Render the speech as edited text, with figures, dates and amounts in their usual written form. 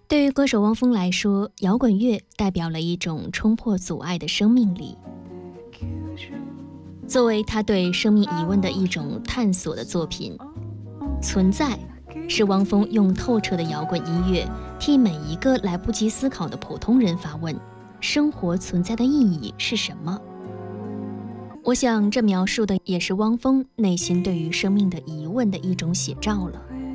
对于歌手汪峰来说，摇滚乐代表了一种冲破阻碍的生命力。作为他对生命疑问的一种探索的作品，存在是汪峰用透彻的摇滚音乐替每一个来不及思考的普通人发问：生活存在的意义是什么？我想这描述的也是汪峰内心对于生命的疑问的一种写照了。